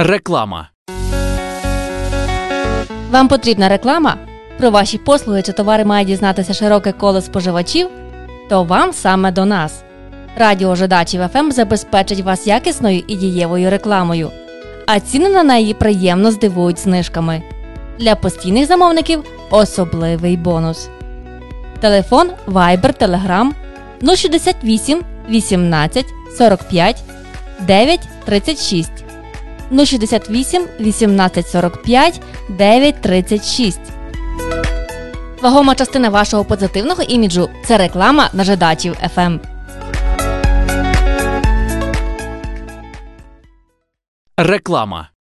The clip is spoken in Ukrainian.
Реклама. Вам потрібна реклама? Про ваші послуги чи товари має дізнатися широке коло споживачів? То вам саме до нас. Радіо Жидачів ФМ забезпечить вас якісною і дієвою рекламою. А ціни на неї приємно здивують знижками. Для постійних замовників особливий бонус. Телефон Viber, Telegram 068 18 45 9 36 068 18 45 9 36. Вагома частина вашого позитивного іміджу – це реклама на Жидачів ФМ. Реклама.